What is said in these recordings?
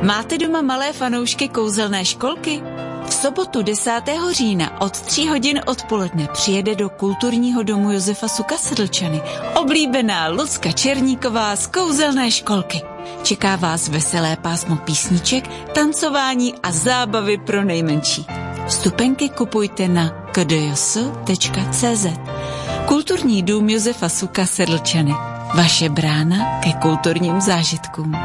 Máte doma malé fanoušky kouzelné školky? V sobotu 10. října od 3 hodin odpoledne přijede do kulturního domu Josefa Suka Sedlčany oblíbená Lucka Černíková z kouzelné školky. Čeká vás veselé pásmo písniček, tancování a zábavy pro nejmenší. Vstupenky kupujte na kdjs.cz. Kulturní dům Josefa Suka Sedlčany. Vaše brána ke kulturním zážitkům.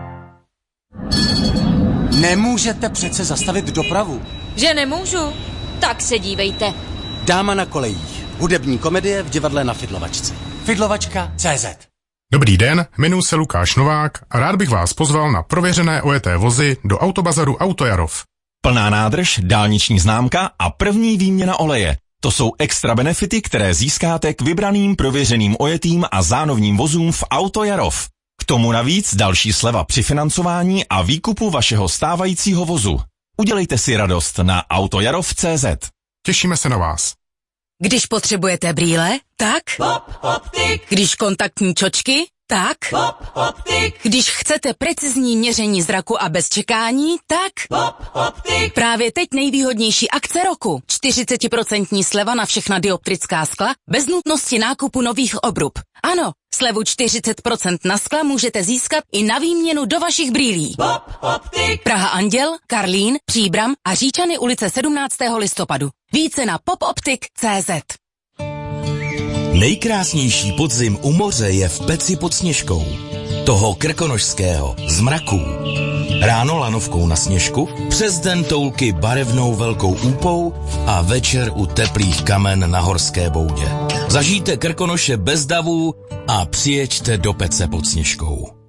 Nemůžete přece zastavit dopravu. Že nemůžu? Tak se dívejte. Dáma na kolejích. Hudební komedie v divadle Na Fidlovačce. Fidlovačka.cz. Dobrý den, jmenuji se Lukáš Novák a rád bych vás pozval na prověřené ojeté vozy do autobazaru Autojarov. Plná nádrž, dálniční známka a první výměna oleje. To jsou extra benefity, které získáte k vybraným prověřeným ojetým a zánovním vozům v Autojarov. K tomu navíc další sleva při financování a výkupu vašeho stávajícího vozu. Udělejte si radost na autojarov.cz. Těšíme se na vás. Když potřebujete brýle, tak? Pop Optik. Když kontaktní čočky, tak? Pop Optik. Když chcete precizní měření zraku a bez čekání, tak? Pop Optik. Právě teď nejvýhodnější akce roku. 40% sleva na všechna dioptrická skla bez nutnosti nákupu nových obrub. Ano, slevu 40% na skla můžete získat i na výměnu do vašich brýlí. Pop Optik. Praha Anděl, Karlín, Příbram a Říčany ulice 17. listopadu. Více na popoptik.cz. Nejkrásnější podzim u moře je v Peci pod Sněžkou. Toho krkonošského, z mraků. Ráno lanovkou na sněžku, přes den toulky barevnou velkou úpou a večer u teplých kamen na Horské boudě. Zažijte Krkonoše bez davů a přijeďte do Pece pod Sněžkou.